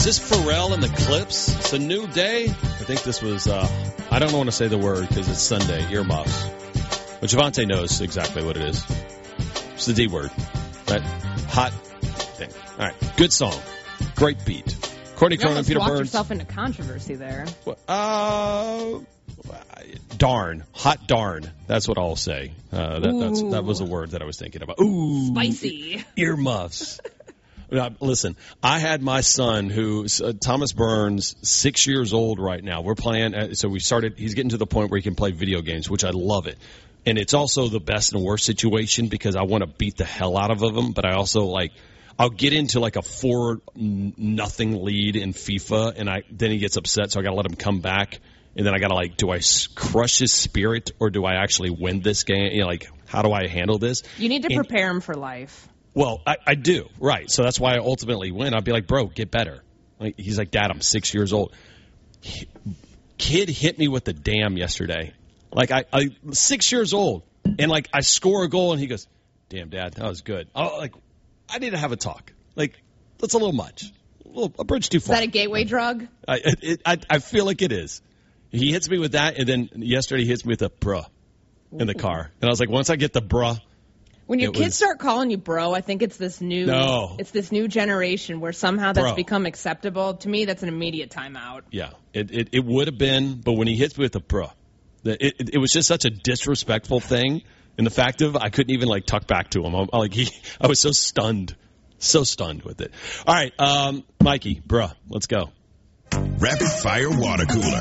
this Pharrell and the Clips? It's a new day. I think this was, I don't want to say the word because it's Sunday, earmuffs. But Javante knows exactly what it is. It's the D word. That hot thing. All right. Good song. Great beat. Courtney Cronin, Peter Burns. You yourself into controversy there. Darn. Hot darn. That's what I'll say. That was a word that I was thinking about. Ooh. Spicy. Earmuffs. Listen, I had my son, who's Thomas Burns, 6 years old right now. We're playing, so we started, he's getting to the point where he can play video games, which I love it. And it's also the best and worst situation because I want to beat the hell out of him, but I also I'll get into like a 4-0 lead in FIFA, and then he gets upset, so I got to let him come back. And then I got to do I crush his spirit or do I actually win this game? You know, how do I handle this? You need to prepare him for life. Well, I do, right. So that's why I ultimately win. I'll be like, bro, get better. He's like, Dad, I'm 6 years old. Kid hit me with the damn yesterday. I 6 years old. And, I score a goal, and he goes, damn, Dad, that was good. I need to have a talk. That's a little much. A bridge too far. Is that a gateway drug? I feel like it is. He hits me with that, and then yesterday he hits me with a bruh in the car. And I was like, once I get the bruh. When your kids start calling you bro, I think it's this new generation where somehow that's become acceptable. To me, that's an immediate timeout. Yeah, it would have been, but when he hits me with the bro, it was just such a disrespectful thing. And the fact of I couldn't even talk back to him. I was so stunned with it. All right, Mikey, bruh, let's go. Rapid Fire Water Cooler.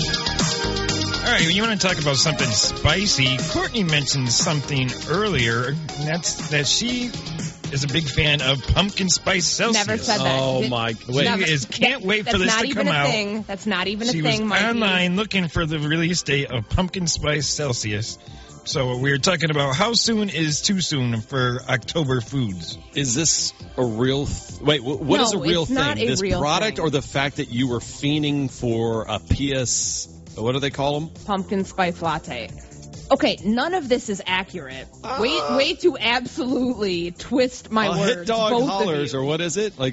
All right, you want to talk about something spicy. Courtney mentioned something earlier, and that's that she is a big fan of pumpkin spice Celsius. Never said that. Oh, my. Can't wait for this to come out. That's not even a thing, She was online looking for the release date of pumpkin spice Celsius. So we were talking about how soon is too soon for October foods. Is this a real wait, what is a real thing? Not a this real product thing. Or the fact that you were fiending for a PS, what do they call them? Pumpkin spice latte. Okay, none of this is accurate. Way to absolutely twist my words. Hit dog both hollers, of you. or what is it?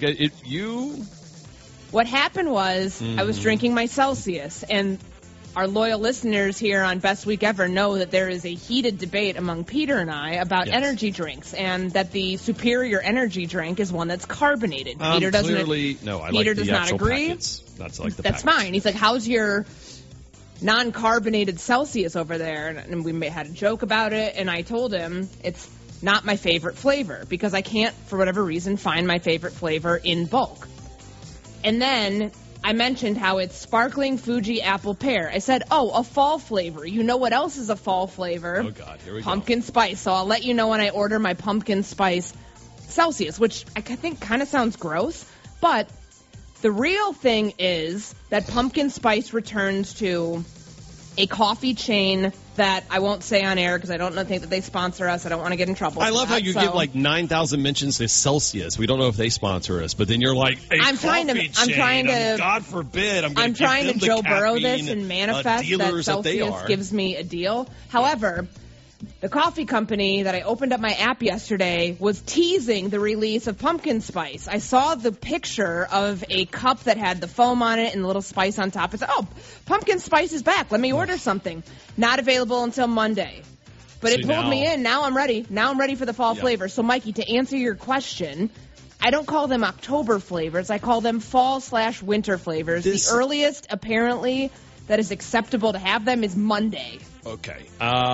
What happened was I was drinking my Celsius, and our loyal listeners here on Best Week Ever know that there is a heated debate among Peter and I about energy drinks, and that the superior energy drink is one that's carbonated. Peter doesn't. Peter does not agree. Packets. That's fine. He's like, "How's your non-carbonated Celsius over there?" And we had a joke about it, and I told him it's not my favorite flavor because I can't, for whatever reason, find my favorite flavor in bulk. And then I mentioned how it's sparkling Fuji apple pear. I said, a fall flavor. You know what else is a fall flavor? Oh, God, here we go. Pumpkin spice. So I'll let you know when I order my pumpkin spice Celsius, which I think kind of sounds gross. But the real thing is that pumpkin spice returns to a coffee chain that I won't say on air because I don't think that they sponsor us. I don't want to get in trouble. I love how you give 9,000 mentions to Celsius. We don't know if they sponsor us, but then you're like, I'm trying to. God forbid, I'm trying to Joe Burrow this and manifest that Celsius gives me a deal. However, the coffee company that I opened up my app yesterday was teasing the release of pumpkin spice. I saw the picture of a cup that had the foam on it and the little spice on top. I said, pumpkin spice is back. Let me order something. Not available until Monday. But it pulled me in. Now I'm ready. Now I'm ready for the fall flavor. So, Mikey, to answer your question, I don't call them October flavors. I call them fall/winter flavors. The earliest, apparently, that is acceptable to have them is Monday. Okay.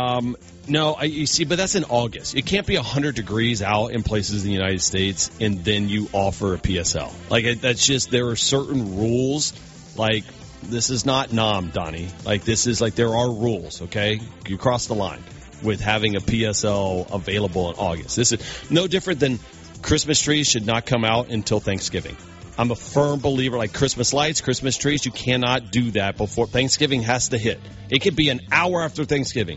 No, you see, but that's in August. It can't be 100 degrees out in places in the United States, and then you offer a PSL. That's just, there are certain rules. This is not Nam, Donnie. This is there are rules, okay? You cross the line with having a PSL available in August. This is no different than Christmas trees should not come out until Thanksgiving. I'm a firm believer, Christmas lights, Christmas trees, you cannot do that before Thanksgiving has to hit. It could be an hour after Thanksgiving.